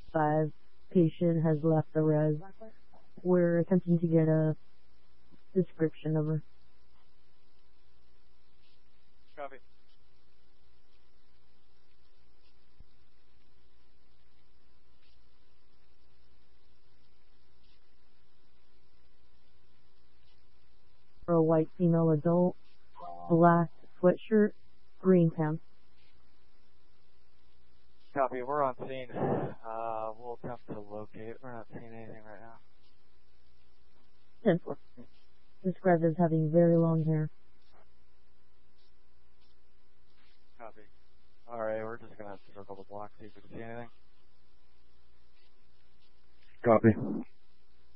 5. Patient has left the res. We're attempting to get a description of her. Copy. For a white female adult, black sweatshirt, green pants. Copy, we're on scene. We'll attempt to locate. We're not seeing anything right now. 10-4. Described as having very long hair. Copy. Alright, we're just gonna circle the block, see if we can see anything. Copy.